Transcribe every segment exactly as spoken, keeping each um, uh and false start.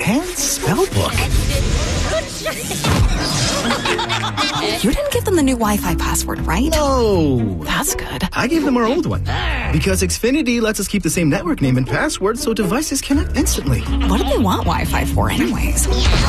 Enhanced Spellbook. You didn't give them the new Wi-Fi password, right? No. That's good. I gave them our old one. Because Xfinity lets us keep the same network name and password so devices connect instantly. What do they want Wi-Fi for anyways?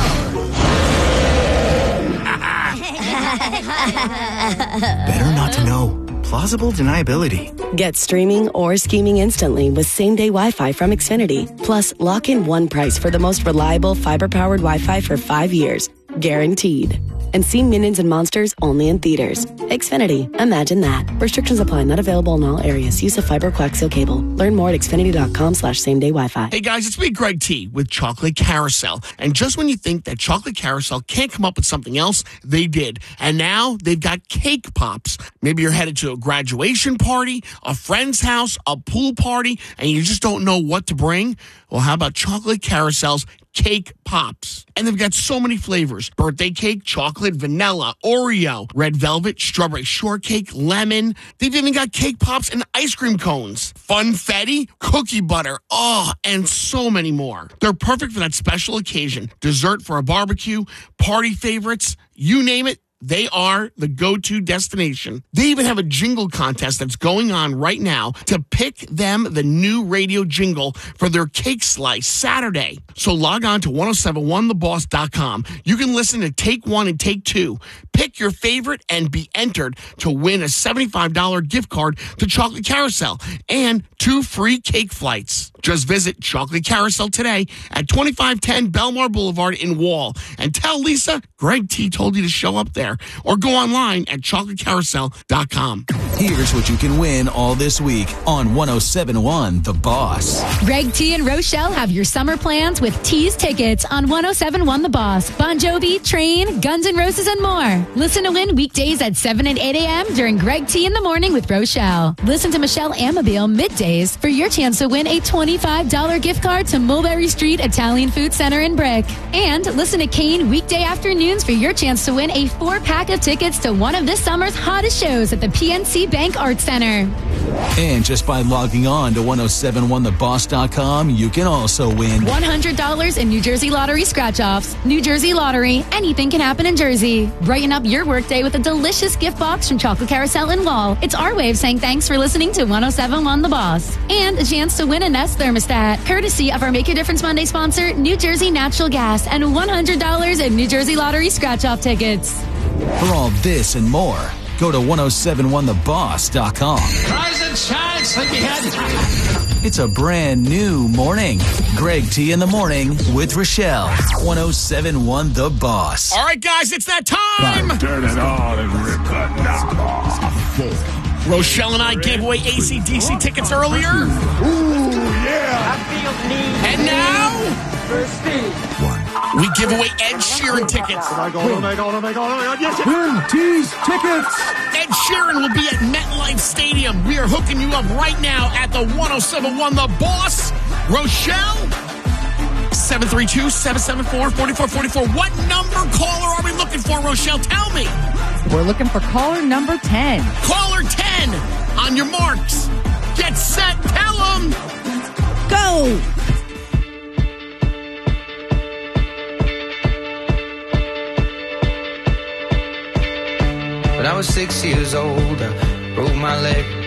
Better not to know. Plausible deniability. Get streaming or scheming instantly with same-day Wi-Fi from Xfinity. Plus, lock in one price for the most reliable fiber-powered Wi-Fi for five years. Guaranteed. And see Minions and Monsters only in theaters. Xfinity. Imagine that. Restrictions apply. Not available in all areas. Use of fiber coaxial cable. Learn more at xfinity.com slash same-day Wi-Fi. Hey, guys, it's me, Greg T, with Chocolate Carousel. And just when you think that Chocolate Carousel can't come up with something else, they did. And now they've got cake pops. Maybe you're headed to a graduation party, a friend's house, a pool party, and you just don't know what to bring. Well, how about Chocolate Carousel's Cake Pops? And they've got so many flavors. Birthday cake, chocolate, vanilla, Oreo, red velvet, strawberry shortcake, lemon. They've even got cake pops and ice cream cones. Funfetti, cookie butter, oh, and so many more. They're perfect for that special occasion. Dessert for a barbecue, party favorites, you name it. They are the go-to destination. They even have a jingle contest that's going on right now to pick them the new radio jingle for their cake slice Saturday. So log on to ten seventy-one the boss dot com. You can listen to Take One and Take Two. Pick your favorite and be entered to win a seventy-five dollars gift card to Chocolate Carousel and two free cake flights. Just visit Chocolate Carousel today at twenty-five ten Belmar Boulevard in Wall and tell Lisa Greg T told you to show up there, or go online at chocolate carousel dot com. Here's what you can win all this week on ten seventy-one The Boss. Greg T and Rochelle have your summer plans with T's tickets on ten seventy-one The Boss, Bon Jovi, Train, Guns N' Roses, and more. Listen to win weekdays at seven and eight a.m. during Greg T in the Morning with Rochelle. Listen to Michelle Amabile middays for your chance to win a twenty-five dollars gift card to Mulberry Street Italian Food Center in Brick. And listen to Kane weekday afternoons for your chance to win a four-pack of tickets to one of this summer's hottest shows at the P N C Bank Arts Center. And just by logging on to ten seventy-one the boss dot com, you can also win one hundred dollars in New Jersey Lottery scratch-offs. New Jersey Lottery, anything can happen in Jersey. Brighten up your workday with a delicious gift box from Chocolate Carousel in Wall. It's our way of saying thanks for listening to ten seventy-one The Boss. And a chance to win a Nest thermostat, courtesy of our Make a Difference Monday sponsor, New Jersey Natural Gas, and one hundred dollars in New Jersey Lottery scratch-off tickets. For all this and more, go to ten seventy-one the boss dot com. Rise and shine, sleepyhead. It's a brand new morning. Greg T in the Morning with Rochelle. ten seventy-one The Boss. All right, guys, it's that time. Turn it on and rip the knob off. Rochelle and I gave away A C D C tickets earlier. Ooh, yeah. And now we give away Ed Sheeran tickets. Oh my God, oh my God, oh my God, oh my God, yes, yes. Win T's tickets. Ed Sheeran will be at MetLife Stadium. We are hooking you up right now at the ten seventy-one The Boss. Rochelle, seven three two, seven seven four, four four four four. What number caller are we looking for, Rochelle? Tell me. We're looking for caller number ten. Caller ten. On your marks. Get set. Tell them. Go. When I was six years old, I broke my leg.